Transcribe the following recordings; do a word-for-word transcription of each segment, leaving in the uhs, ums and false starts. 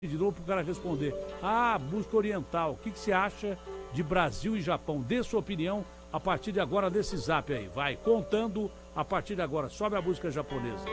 de novo para o cara responder. Ah, música oriental. O que, que você acha de Brasil e Japão? Dê sua opinião a partir de agora desse zap aí. Vai contando a partir de agora. Sobe a música japonesa.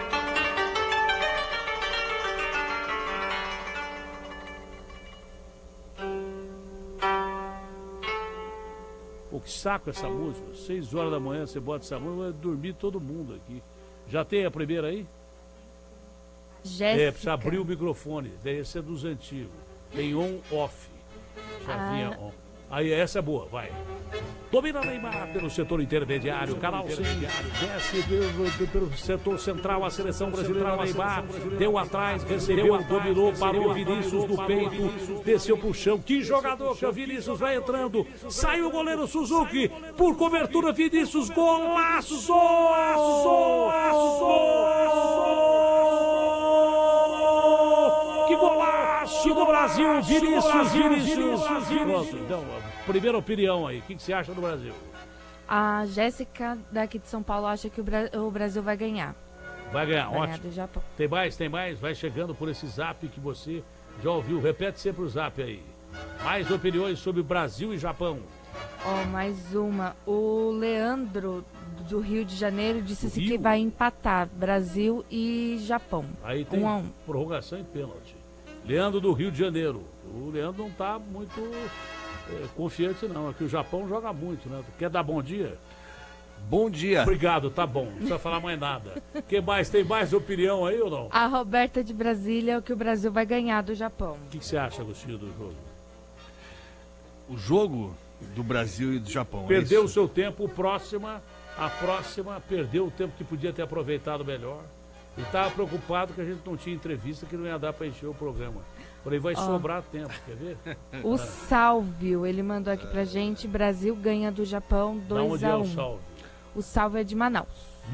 Pô, que saco essa música. Seis horas da manhã você bota essa música, vai dormir todo mundo aqui. Já tem a primeira aí? Jéssica. É, precisa abrir o microfone. Esse é dos antigos. Tem on, off. Chavinha ah. on. Aí, essa é boa, vai. Domina Neymar pelo setor intermediário. Canal cem. Desce pelo, pelo setor central. A seleção brasileira Neymar. Deu atrás, recebeu, dominou, parou Vinícius do peito. Desceu pro chão. Que jogador que é o Vinícius. Vai entrando. Saiu o goleiro Suzuki. Por cobertura, Vinícius. Golaço! Que golaço do Brasil, Vinícius, Vinícius. Pronto, então, primeira opinião aí, o que, que você acha do Brasil? A Jéssica, daqui de São Paulo, acha que o, Bra o Brasil vai ganhar. Vai ganhar, vai ótimo. Ganhar do Japão. Tem mais, tem mais, vai chegando por esse zap que você já ouviu. Repete sempre o zap aí. Mais opiniões sobre Brasil e Japão. Ó, oh, mais uma. O Leandro, do Rio de Janeiro, disse assim que vai empatar Brasil e Japão. Aí tem um a um. Prorrogação e pênalti. Leandro do Rio de Janeiro. O Leandro não tá muito é, confiante não, é que o Japão joga muito, né? Quer dar bom dia? Bom dia. Obrigado, tá bom, não precisa falar mais nada. Que mais? Tem mais opinião aí ou não? A Roberta de Brasília é o que o Brasil vai ganhar do Japão. O que, que você acha, Agostinho, do jogo? O jogo do Brasil e do Japão. Perdeu é o seu tempo, próxima, a próxima perdeu o tempo que podia ter aproveitado melhor. E estava preocupado que a gente não tinha entrevista, que não ia dar para encher o programa. Falei, vai oh. sobrar tempo, quer ver? O Sálvio, ele mandou aqui pra gente, Brasil ganha do Japão dois a um. Onde é o Sálvio? O Sálvio é de Manaus.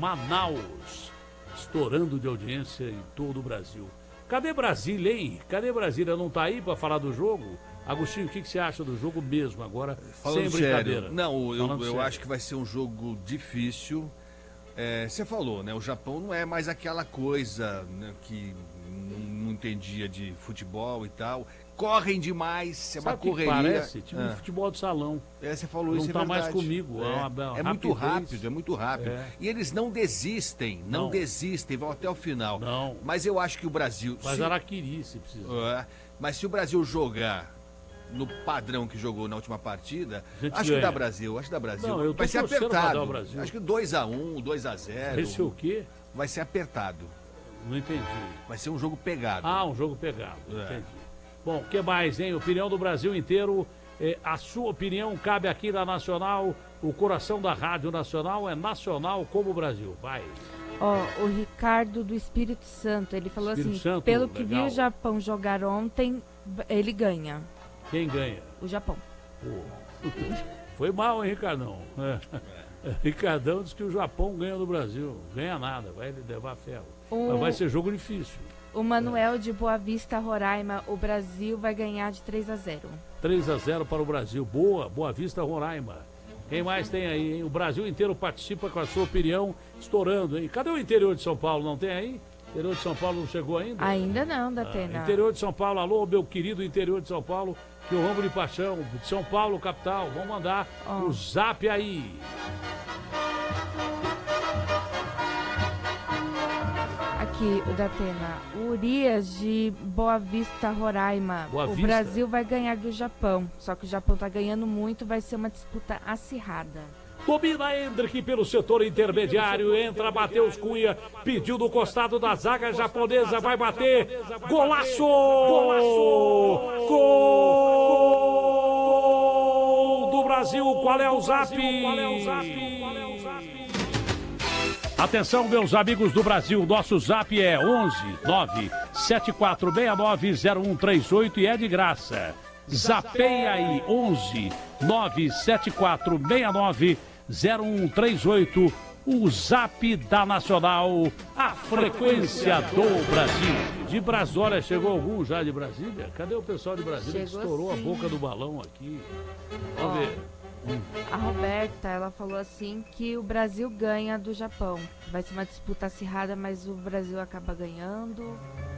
Manaus, estourando de audiência em todo o Brasil. Cadê Brasília, hein? Cadê Brasília? Não tá aí para falar do jogo? Agostinho, o que, que você acha do jogo mesmo agora, Falando sem brincadeira? Sério. Não, eu, eu sério. acho que vai ser um jogo difícil. É, você falou, né? O Japão não é mais aquela coisa, né, que não, não entendia de futebol e tal. Correm demais, é Sabe uma correria. Que parece? Time ah. de futebol de salão. É, você falou não isso, tá é verdade. mais comigo. É, é, uma, é muito rápido, é muito rápido. É. E eles não desistem, não, não desistem, vão até o final. Não. Mas eu acho que o Brasil... Faz se... araquiri, se precisar. É, mas se o Brasil jogar no padrão que jogou na última partida, acho ganha. que dá Brasil, acho que dá Brasil. Não, eu tô vai ser apertado. Brasil. Acho que dois a um, dois a zero. Vai ser o quê? Vai ser apertado. Não entendi. Vai ser um jogo pegado. Ah, um jogo pegado, é. entendi. Bom, o que mais, hein? Opinião do Brasil inteiro. É, a sua opinião cabe aqui na Nacional. O coração da Rádio Nacional é nacional como o Brasil. Vai. Ó, oh, o Ricardo do Espírito Santo, ele falou Espírito assim, Santo, pelo que legal. viu o Japão jogar ontem, ele ganha. Quem ganha? O Japão. Pô. Foi mal, hein, Ricardão? É. Ricardão disse que o Japão ganha do Brasil. Ganha nada, vai levar ferro. O... Mas vai ser jogo difícil. O Manuel é. de Boa Vista, Roraima, o Brasil vai ganhar de três a zero. três a zero para o Brasil. Boa, Boa Vista, Roraima. Quem mais tem aí, hein? O Brasil inteiro participa com a sua opinião, estourando, hein? Cadê o interior de São Paulo? Não tem aí? Interior de São Paulo não chegou ainda? Ainda não, Datena. Ah, interior de São Paulo, alô, meu querido interior de São Paulo, que eu amo de paixão, de São Paulo, capital. Vamos mandar oh. o zap aí. Aqui, o Datena. O Urias de Boa Vista, Roraima. Boa o Vista. Brasil vai ganhar do Japão. Só que o Japão tá ganhando muito, vai ser uma disputa acirrada. Domina Hendrick pelo setor intermediário, entra Matheus Cunha, pediu do costado da zaga japonesa, vai bater, golaço! Golaço! Gol do Brasil, qual é o zap? Atenção, meus amigos do Brasil, nosso zap é onze nove sete quatro seis nove zero um três oito e é de graça. Zapeia aí, onze nove sete quatro seis nove zero um três oito, o zap da Nacional, a frequência do Brasil. De Brasólia, chegou algum já de Brasília? Cadê o pessoal de Brasília que estourou sim. a boca do balão aqui? Vamos oh, ver. Hum. A Roberta, ela falou assim que o Brasil ganha do Japão. Vai ser uma disputa acirrada, mas o Brasil acaba ganhando.